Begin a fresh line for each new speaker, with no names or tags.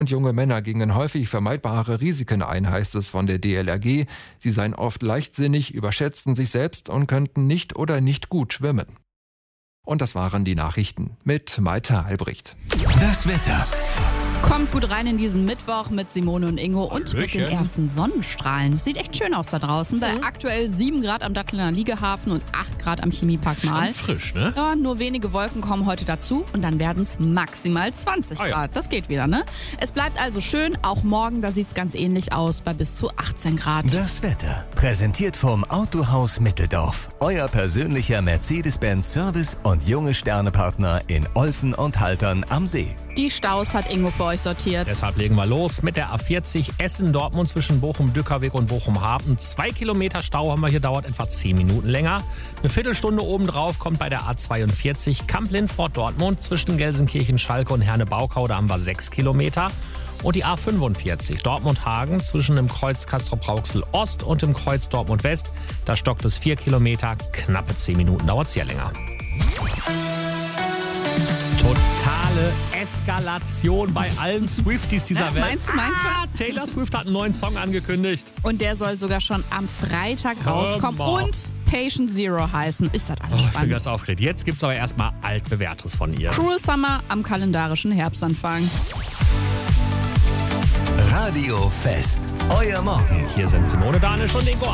Und junge Männer gingen häufig vermeidbare Risiken ein, heißt es von der DLRG. Sie seien oft leichtsinnig, überschätzten sich selbst und könnten nicht oder nicht gut schwimmen. Und das waren die Nachrichten mit Malte Albrecht.
Das Wetter.
Kommt gut rein in diesen Mittwoch mit Simone und Ingo und mit den
Hallöchen.
ersten Sonnenstrahlen. Es sieht echt schön aus da draußen. Bei aktuell 7 Grad am Dattelner Liegehafen und 8 Grad am Chemiepark Mahl.
Frisch, ne?
Ja, nur wenige Wolken kommen heute dazu und dann werden es maximal 20
Ah ja.
Grad. Das geht wieder, ne? Es bleibt also schön, auch morgen, da sieht es ganz ähnlich aus, bei bis zu 18 Grad.
Das Wetter. Präsentiert vom Autohaus Mitteldorf. Euer persönlicher Mercedes-Benz Service und junge Sternepartner in Olfen und Haltern am See.
Die Staus hat Ingo für euch sortiert.
Deshalb legen wir los mit der A40 Essen-Dortmund zwischen Bochum-Dückerweg und Bochum-Hafen. 2 Kilometer Stau haben wir hier, dauert etwa 10 Minuten länger. Eine Viertelstunde obendrauf kommt bei der A42 Kamp-Lindfort-Dortmund zwischen Gelsenkirchen-Schalke und Herne-Baukau. Da haben wir 6 Kilometer. Und die A45 Dortmund-Hagen zwischen dem Kreuz Castrop-Rauxel-Ost und dem Kreuz Dortmund-West. Da stockt es 4 Kilometer, knappe 10 Minuten dauert es hier länger. Totale Eskalation bei allen Swifties dieser
Ja,
Welt.
meinst du?
Taylor Swift hat einen neuen Song angekündigt.
Und der soll sogar schon am Freitag rauskommen
mal.
und Patient Zero heißen. Ist das alles
Ich bin
spannend?
ganz aufgeregt. Jetzt gibt es aber erstmal altbewährtes von ihr.
Cruel Summer am kalendarischen Herbstanfang.
Radio Fest. Euer Morgen.
Hier sind Simone Danisch und Ingo